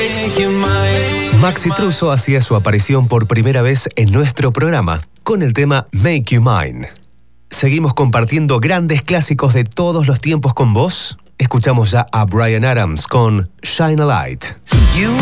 Maxi Truso hacía su aparición por primera vez en nuestro programa con el tema Make You Mine. Seguimos compartiendo grandes clásicos de todos los tiempos con vos. Escuchamos ya a Bryan Adams con Shine a Light.